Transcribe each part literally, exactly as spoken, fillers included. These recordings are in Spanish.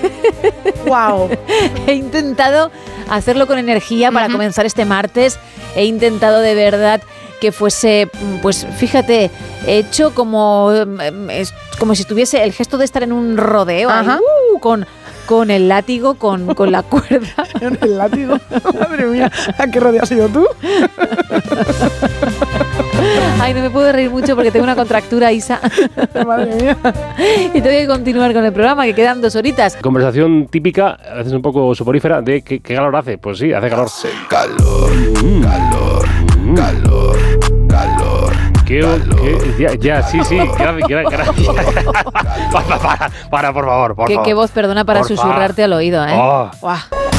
¡Wow! He intentado hacerlo con energía para uh-huh. comenzar este martes. He intentado de verdad que fuese, pues fíjate, hecho como, como si tuviese el gesto de estar en un rodeo, ahí, uh, con, con el látigo, con, con la cuerda. ¿En el látigo? Madre mía, ¿a qué rodeo has ido tú? Ay, no me puedo reír mucho porque tengo una contractura, Isa. Madre mía. Y tengo que continuar con el programa, que quedan dos horitas. Conversación típica, a veces un poco soporífera, de ¿qué, qué calor hace? Pues sí, hace calor. Hace calor, mm. calor, mm. calor, calor. ¿Qué, qué, ya, ya, sí, sí, gracias, gracias. para, para, para, por favor, por ¿Qué, favor. Qué voz, perdona, para por susurrarte fa. al oído, ¿eh? Oh. Wow.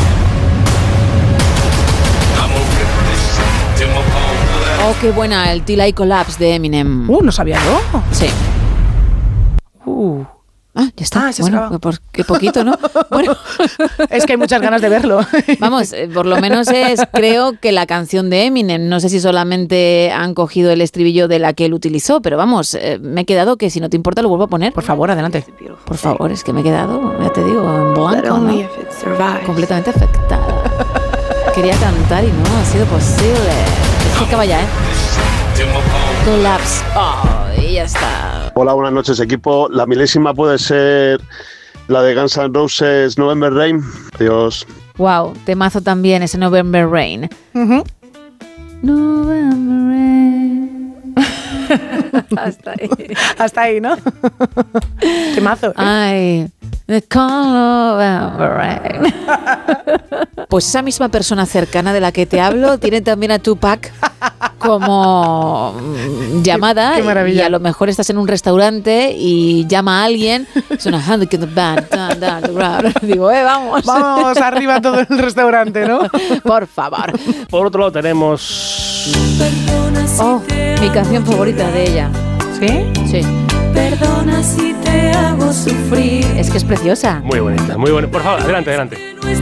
Oh, qué buena, el Till I Collapse de Eminem. Uh, no sabía yo. Sí. Uh. Ah, ya está. Ah, ya bueno, se por qué poquito, ¿no? Bueno. Es que hay muchas ganas de verlo. Vamos, por lo menos es, creo que la canción de Eminem. No sé si solamente han cogido el estribillo de la que él utilizó, pero vamos, eh, me he quedado que si no te importa lo vuelvo a poner. Por favor, adelante. Por favor, es que me he quedado, ya te digo, en blanco, ¿no? Completamente afectada. Quería cantar y no ha sido posible. Es que acaba ya, ¿eh? Collapse. Oh, y ya está. Hola, buenas noches, equipo. La milésima puede ser la de Guns N' Roses, November Rain. Adiós. Wow, temazo también ese November Rain. Uh-huh. November Rain. Hasta ahí. Hasta ahí, ¿no? Temazo, ¿eh? Ay, the call of November Rain. Pues esa misma persona cercana de la que te hablo tiene también a Tupac como llamada. Qué, qué maravilla. Y a lo mejor estás en un restaurante y llama a alguien, suena Handicap the Band, down, down the road. Digo, eh, vamos. Vamos arriba todo el restaurante, ¿no? Por favor. Por otro lado tenemos... Oh, mi canción favorita de ella. ¿Sí? Sí. Perdona si te hago sufrir. Es que es preciosa. Muy bonita, muy bonita. Por favor, adelante, adelante.